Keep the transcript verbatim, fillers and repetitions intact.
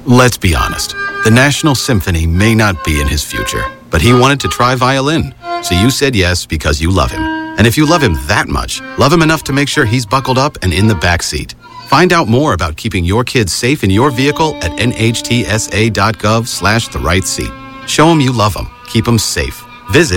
Let's be honest. The National Symphony may not be in his future, but he wanted to try violin. So you said yes because you love him. And if you love him that much, love him enough to make sure he's buckled up and in the back seat. Find out more about keeping your kids safe in your vehicle at nhtsa.gov slash the right seat. Show him you love him. Keep him safe. Visit